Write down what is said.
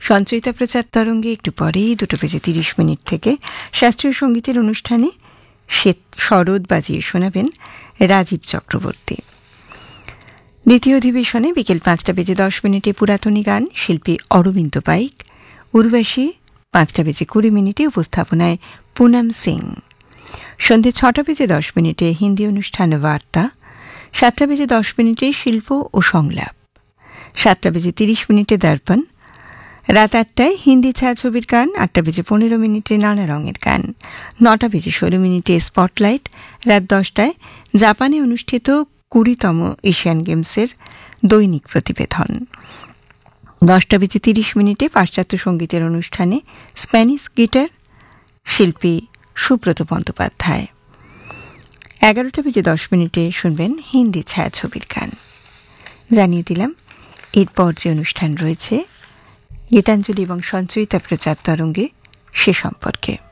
সঞ্চয়িতা প্রচার তরঙ্গে একটু পরেই 2:30 থেকে শাস্ত্রীয় সঙ্গীতের অনুষ্ঠানে শরৎ বাজিয়ে শোনাবেন রাজীব চক্রবর্তী। দ্বিতীয় অধিবেশনে বিকেল 5:10 পুরাতনী গান, শিল্পী অরবিন্দ পাইক, উর্বশী 5:20 উপস্থাপনায় পুনম সিং। সন্ধে 6:10 হিন্দি অনুষ্ঠান বার্তা, 7:10 শিল্প ও সংলাপ, 7:30 দর্পণ, রাত 8টায় হিন্দি ছায়াছবির গান, 8:15 নানা রঙের গান, 9:16 স্পটলাইট, রাত 10টায় জাপানে অনুষ্ঠিত 20তম এশিয়ান গেমসের দৈনিক প্রতিবেদন, 10:30 পাশ্চাত্য সঙ্গীতের অনুষ্ঠানে স্প্যানিশ গিটার, শিল্পী সুব্রত বন্দ্যোপাধ্যায়। 11:10 শুনবেন হিন্দি ছায়াছবির গান। জানিয়ে দিলাম এরপর যে অনুষ্ঠান রয়েছে গীতাঞ্জলি এবং সঞ্চয়িতা প্রচার তরঙ্গে সে সম্পর্কে।